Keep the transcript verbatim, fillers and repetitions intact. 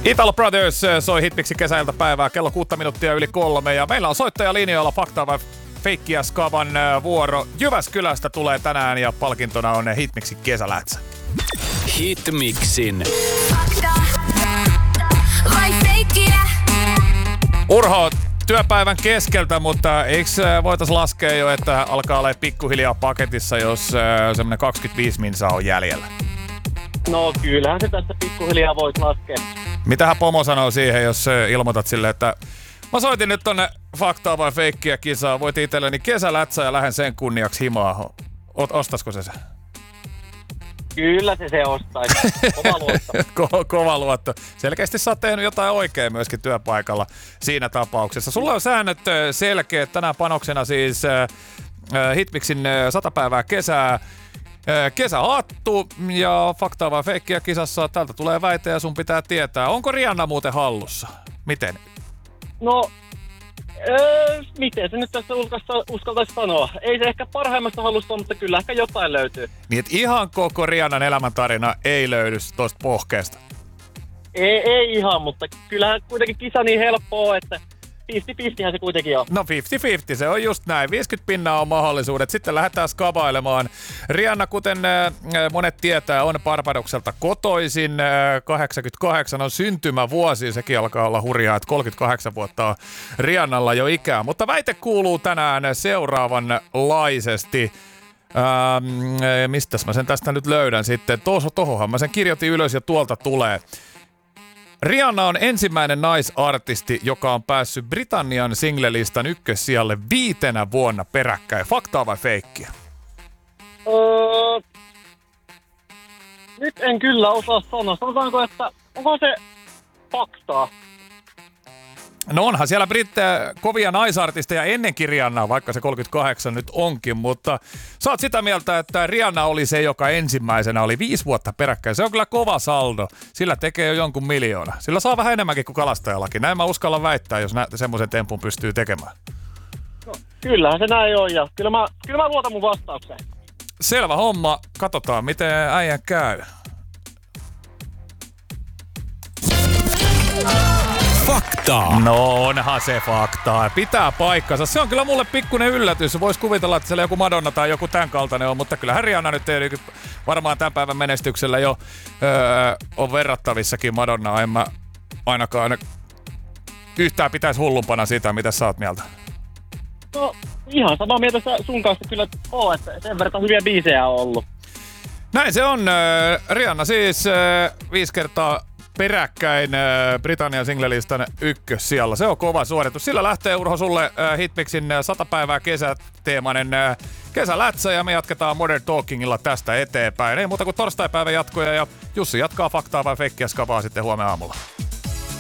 Italo Brothers soi Hitmixi kesäiltapäivää kello kuutta minuuttia yli kolme ja meillä on soittaja linjoilla Faktaa vai Feikkiä Skaban vuoro. Jyväskylästä tulee tänään ja palkintona on Hitmixi kesälätsä. Hitmixin Fakta vai feikkiä? Urho, työpäivän keskeltä, mutta eikö voitais laskea jo, että alkaa olla pikkuhiljaa paketissa, jos semmonen kaksikymmentäviisi minsaa on jäljellä? No kyllähän se tästä pikkuhiljaa voit laskea. Mitähän pomo sanoo siihen, jos ilmoitat silleen, että mä soitin nyt tonne Faktaa vai Feikkiä kisaa, voit itselleni kesälätsä ja lähden sen kunniaksi himaa. O- ostaisiko se se? Kyllä se se ostaisi. Kova luotto. Ko- kova luotto. Selkeästi sä oot tehnyt jotain oikein myöskin työpaikalla siinä tapauksessa. Sulla on säännöt selkeät. Tänään panoksena siis äh, Hitmixin sata päivää kesää. Äh, kesähattu ja Faktaa vai Feikkiä kisassa. Täältä tulee väite ja sun pitää tietää. Onko Rihanna muuten hallussa? Miten? No, öö, miten se nyt tässä uskaltaisi sanoa? Ei se ehkä parhaimmasta halusta, mutta kyllä ehkä jotain löytyy. Niin, et ihan koko Rihannan elämäntarina ei löydy tosta pohkeesta. Ei, ei ihan, mutta kyllähän kuitenkin kisa niin helppoa, että viisikymmentä viisikymmentähän se kuitenkin on. No viisikymmentä viisikymmentä, se on just näin. viisikymmentä pinnaa on mahdollisuudet. Sitten lähdetään skabailemaan. Rihanna, kuten äh, monet tietää, on Barbadokselta kotoisin. Äh, kahdeksankymmentäkahdeksan on syntymävuosi. Sekin alkaa olla hurjaa, että kolmekymmentäkahdeksan vuotta on Rihannalla jo ikää. Mutta väite kuuluu tänään seuraavanlaisesti. Ähm, mistäs mä sen tästä nyt löydän sitten? Tuossa tohohan mä sen kirjoitin ylös ja tuolta tulee. Rihanna on ensimmäinen naisartisti, joka on päässyt Britannian singlelistan ykkössijalle viitenä vuonna peräkkäin. Faktaa vai feikkiä? Öö, nyt en kyllä osaa sanoa. Sanotaanko, että onko se faktaa? No onhan siellä brittejä kovia naisartisteja ennenkin Rihannaa, vaikka se kolmekymmentäkahdeksan nyt onkin, mutta sä oot sitä mieltä, että Rihanna oli se, joka ensimmäisenä oli viisi vuotta peräkkäin. Se on kyllä kova saldo. Sillä tekee jo jonkun miljoona. Sillä saa vähän enemmänkin kuin kalastajallakin. Näin mä uskallan väittää, jos nä- semmoisen tempun pystyy tekemään. No, kyllähän se näin on ja kyllä mä, kyllä mä luotan mun vastaukseen. Selvä homma. Katsotaan, miten äijän käy. Faktaa. No onhan se faktaa. Pitää paikkansa. Se on kyllä mulle pikkuinen yllätys. Vois kuvitella, että siellä joku Madonna tai joku tämän kaltainen on, mutta kyllähän Rihanna nyt ei varmaan tämän päivän menestyksellä jo öö, on verrattavissakin Madonnaa. En mä ainakaan yhtään pitäisi hullumpana sitä, mitä sä oot mieltä. No ihan samaa mieltä sun kanssa kyllä oo, että sen verran hyviä biisejä on ollut. Näin se on. Rihanna siis viisi kertaa peräkkäin Britannian singlelistan ykkössijalla. Se on kova suoritus. Sillä lähtee Urho sulle Hitmixin sata päivää kesäteemainen kesälätsä ja me jatketaan Modern Talkingilla tästä eteenpäin. Ei muuta kuin torstaipäivän jatkoja ja Jussi jatkaa Faktaa vai Feikkiä Skabaa sitten huomenna aamulla.